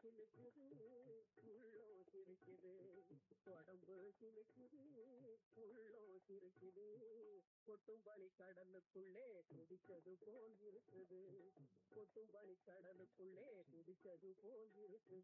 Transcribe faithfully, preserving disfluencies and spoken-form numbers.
சிலுக்குது உள்ளோ சிரிக்குது உடம்பு சிலுக்குது உள்ளோ சிரிக்குது கொட்டும் பனி கடலுக்குள்ளே குதிச்சது போல் இருக்குது கொட்டும் பனி கடலுக்குள்ளே குதிச்சது போல் இருக்குது